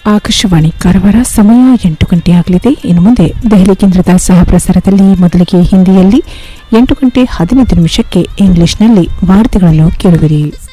ಆಕಾಶವಾಣಿ ಕಾರವಾರ ಸಮಯ 8 ಗಂಟೆ ಆಗಲಿದೆ. ಇನ್ನು ಮುಂದೆ ದೆಹಲಿ ಕೇಂದ್ರದ ಸಹ ಪ್ರಸಾರದಲ್ಲಿ ಮೊದಲಿಗೆ ಹಿಂದಿಯಲ್ಲಿ 8 ಗಂಟೆ 15 ನಿಮಿಷಕ್ಕೆ ಇಂಗ್ಲಿಷ್ನಲ್ಲಿ ವಾರ್ತೆಗಳನ್ನು ಕೇಳುವಿರಿ.